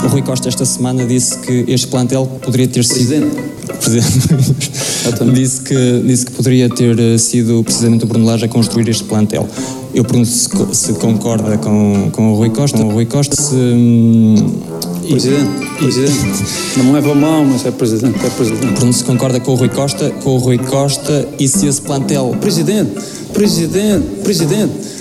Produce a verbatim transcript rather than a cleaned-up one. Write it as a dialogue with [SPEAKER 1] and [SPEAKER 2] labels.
[SPEAKER 1] O Rui Costa esta semana disse que este plantel poderia ter sido...
[SPEAKER 2] Presidente.
[SPEAKER 1] Presidente. disse, que, disse que poderia ter sido precisamente o Bruno Lage a construir este plantel. Eu pergunto se, se concorda com, com o Rui Costa. Com o Rui Costa se...
[SPEAKER 2] Presidente, e, presidente. Não me leva a mal, mas é presidente, é presidente.
[SPEAKER 1] Pergunto se concorda com o Rui Costa, com o Rui Costa e se esse plantel...
[SPEAKER 2] Presidente, presidente, presidente.